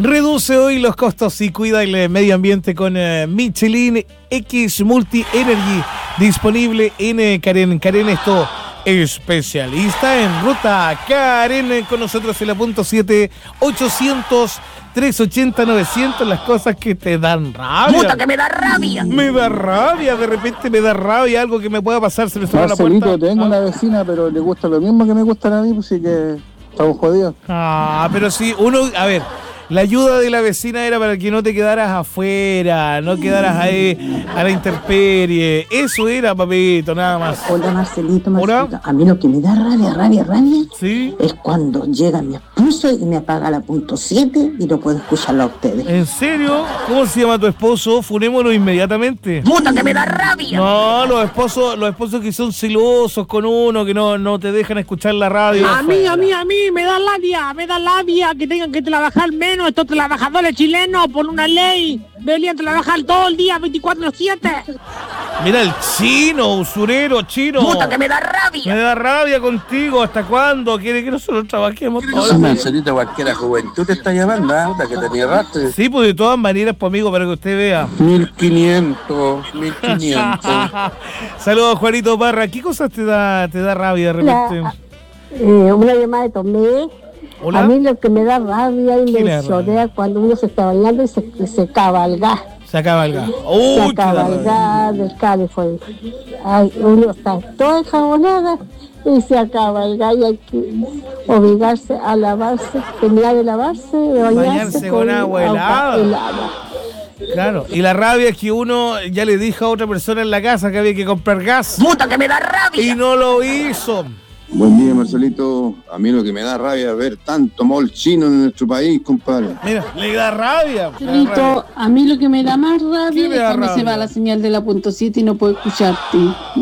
Reduce hoy los costos y cuida el medio ambiente con Michelin X Multi Energy, disponible en Karen. Karen esto, especialista en ruta. Karen con nosotros en la punto 7, 800-380-900, las cosas que te dan rabia. ¡Puta, que me da rabia! Me da rabia, de repente me da rabia, algo que me pueda pasar, se me cerró la Marcelito, puerta. tengo una vecina, pero le gusta lo mismo que me gustan a mí, pues sí que estamos jodidos. Ah, pero si uno, a ver, la ayuda de la vecina era para que no te quedaras afuera, no quedaras ahí a la intemperie. Eso era, papito, nada más. Hola, Marcelito. Hola. A mí lo que me da rabia ¿Sí? es cuando llega mi esposo y me apaga la punto 7 y no puedo escucharlo a ustedes. ¿En serio? ¿Cómo se llama tu esposo? Funémoslo inmediatamente. ¡Puta, que me da rabia! No, los esposos que son celosos con uno, que no te dejan escuchar la radio. A mí me da labia que tengan que trabajar menos estos trabajadores chilenos por una ley. Deberían trabajar todo el día 24/7. Mira el chino, usurero chino. ¡Puta, que me da rabia! Me da rabia contigo. ¿Hasta cuándo? ¿Quiere que nosotros trabajemos todos? Esa Marcelita, cualquiera juventud te está llamando, la que tenía rastre. Sí, pues de todas maneras, pues amigo, para que usted vea. 1500. Saludos, Juanito Parra. ¿Qué cosas te da rabia de repente? Una llamada de Tomé. ¿Hola? A mí lo que me da rabia y ¿Qué le me da chorea cuando uno se está bañando y se cabalga. Se acaba el gas. Se cabalga del California. Ay, uno está toda enjabonada y se acaba el gas y hay que obligarse a lavarse, terminar de lavarse, de Bañarse con agua helada. Claro, y la rabia es que uno ya le dijo a otra persona en la casa que había que comprar gas. ¡Puta, que me da rabia! Y no lo hizo. Buen día, Marcelito. A mí lo que me da rabia es ver tanto mall chino en nuestro país, compadre. Mira, le da rabia. Marcelito, a mí lo que me da más rabia me es da cuando rabia? se va la señal de la punto 7 y no puedo escucharte.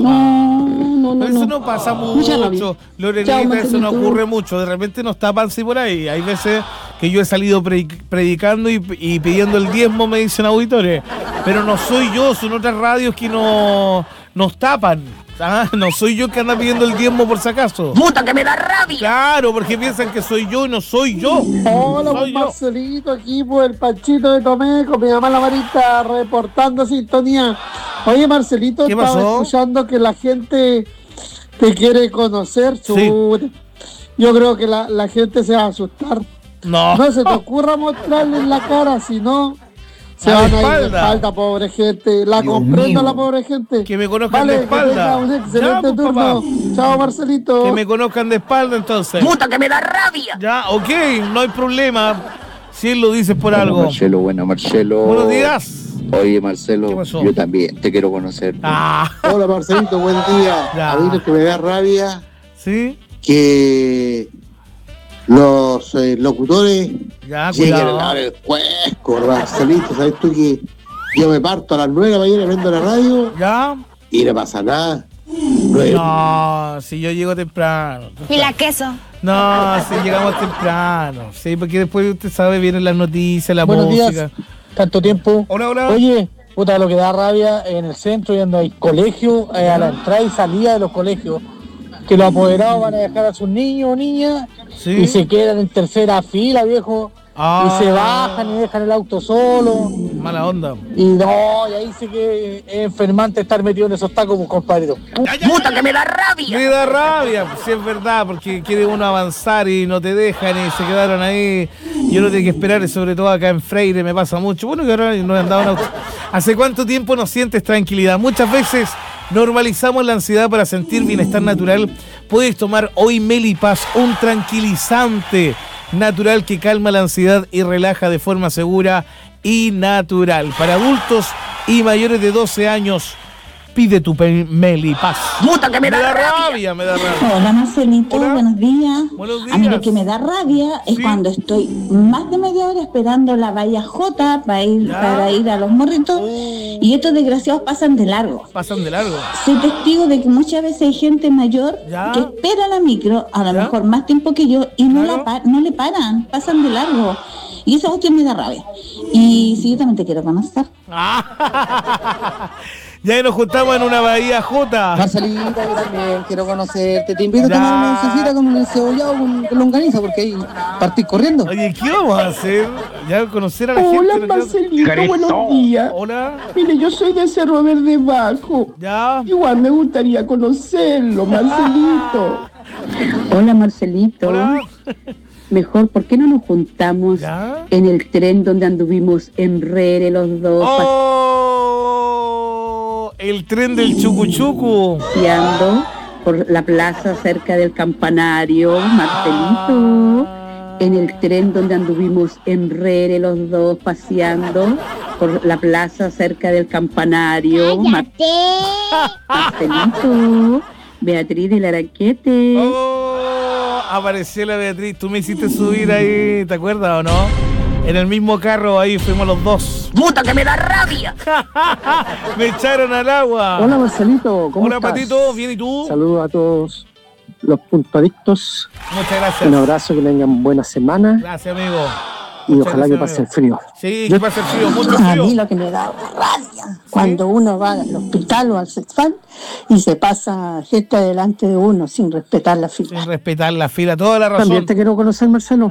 No. Pero eso no pasa Mucha rabia. mucho, Lorenita, Chao, eso no Marcelito. ocurre mucho. De repente nos tapan así por ahí. Hay veces que yo he salido predicando y pidiendo el diezmo, me dicen auditores. Pero no soy yo, son otras radios que nos tapan. Ah, no soy yo que anda pidiendo el diezmo por si acaso. ¡Puta, que me da rabia! Claro, porque piensan que soy yo y no soy yo. Hola, Soy yo. Marcelito, aquí por el Panchito de Tomé, con mi mamá la Marita reportando sintonía. Oye, Marcelito, ¿Qué estaba pasó? escuchando que la gente te quiere conocer. Sí. Yo creo que la gente se va a asustar. No. No se te ocurra mostrarle en la cara, si no, se A la van a ir de espalda. espalda, pobre gente. La comprendo a la pobre gente. Que me conozcan Vale, de espalda. que tenga un excelente Ya, pues, turno. papá. Chao, Marcelito. Que me conozcan de espalda entonces. ¡Puta, que me da rabia! Ya, ok, no hay problema. Si él lo dice por algo. Bueno, Marcelo. Buenos días. Oye, Marcelo, ¿Qué pasó? yo también te quiero conocer. Ah, Hola, Marcelito, buen día. Ya. A mí lo que me da rabia ¿sí? que los locutores Ya, lleguen a cuidado. la hora del cuesco, Marcelito. ¿Sabes tú que yo me parto a las 9 de la mañana prendo la radio ¿Ya? y no pasa nada? 9. No, si yo llego temprano. Y la queso. No, si llegamos temprano. Sí, porque después usted sabe, vienen las noticias, la Buenos música. días, tanto tiempo. Hola, hola. Oye, puta, lo que da rabia en el centro y donde hay colegios, a la entrada y salida de los colegios, que los apoderados van a dejar a sus niños o niñas Sí. y se quedan en tercera fila, viejo, Ah. y se bajan y dejan el auto solo. Mala onda. Y no, y ahí sí que es enfermante estar metido en esos tacos, compadre. ¡Puta, que me da rabia! Me da rabia, si es verdad, porque quiere uno avanzar y no te dejan y se quedaron ahí. Y uno tiene que esperar, y sobre todo acá en Freire me pasa mucho. Bueno, que ahora no he andado en auto. ¿Hace cuánto tiempo no sientes tranquilidad? Muchas veces normalizamos la ansiedad para sentir bienestar natural. Puedes tomar hoy Melipaz, un tranquilizante natural que calma la ansiedad y relaja de forma segura y natural. Para adultos y mayores de 12 años, pide tu Melipaz. ¡Puta, que me da rabia! Me da rabia. Hola, Marcelito, Hola. buenos días. Buenos días. A mí lo que me da rabia es Sí. cuando estoy más de media hora esperando la valla J para ir a los morritos y estos desgraciados pasan de largo. Pasan de largo. Soy testigo de que muchas veces hay gente mayor Ya. que espera la micro, a lo Ya. mejor más tiempo que yo, y Claro. no le paran, pasan de largo. Y esa cuestión me da rabia. Y sí, yo también te quiero conocer. Ya nos juntamos en una bahía J. Marcelita, yo también quiero conocerte. Te invito a Ya. tomar una oncecita con un cebollado con longaniza, porque ahí partís corriendo. Oye, ¿qué vamos a hacer? Ya conocer a la gente. Hola, Marcelito, buenos días. Hola. Mire, yo soy de Cerro Verde Bajo. Ya. Igual me gustaría conocerlo, Marcelito. Hola, Marcelito. Hola. Mejor, ¿por qué no nos juntamos ¿Ya? en el tren donde anduvimos en Rere los dos ¡Oh! El tren del Chucuchucu. paseando por la plaza cerca del campanario, Marcelito? En el tren donde anduvimos en Rere los dos paseando por la plaza cerca del campanario, Marcelito. Beatriz del Araquete. ¡Oh! Apareció la Beatriz. Tú me hiciste subir ahí, ¿te acuerdas o no? En el mismo carro ahí fuimos los dos. ¡Puta que me da rabia! Me echaron al agua. Hola Marcelito, ¿cómo Hola, estás? Patito, ¿bien y tú? Saludos a todos los puntuadictos. Muchas gracias. Un abrazo, que tengan buena semana Gracias, amigo. y Muchas ojalá que gracias, pase el frío. Sí, que pase el frío, mucho A frío. mí lo que me da rabia cuando uno va al hospital o al sexual y se pasa gente delante de uno sin respetar la fila. Sin respetar la fila, toda la razón. También te quiero conocer, Marcelo.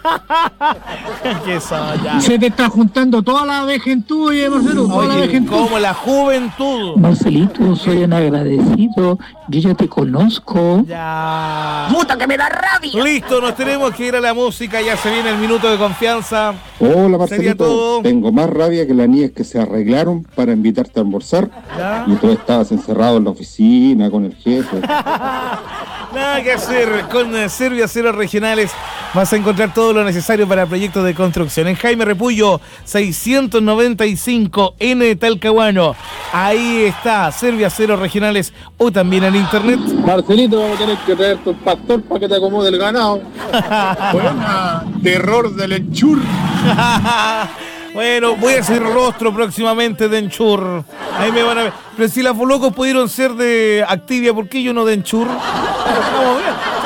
¿Qué son ya? Se te está juntando toda la vejentud, Marcelo, toda la Oye, vejentud. como la juventud. Marcelito, soy un agradecido, yo ya te conozco. Ya. ¡Puta que me da rabia! Listo, nos tenemos que ir a la música, ya se viene el minuto de confianza. Hola Sería todo. Marcelito, tengo más rabia que las niñas que se arreglaron para invitarte a almorzar ¿Ya? y tú estabas encerrado en la oficina con el jefe. Nada que hacer, con Servio Aceros Regionales vas a encontrar todo lo necesario para proyectos de construcción. En Jaime Repullo 695 en Talcahuano. Ahí está Servio Aceros Regionales o también en internet. Marcelito, vamos a tener que traerte un pastor para que te acomode el ganado. Buena, terror del enchur. Bueno, voy a hacer rostro próximamente de Enchur. Ahí me van a ver. Pero si las Folocos pudieron ser de Activia, ¿por qué yo no de Enchur? Vamos a ver.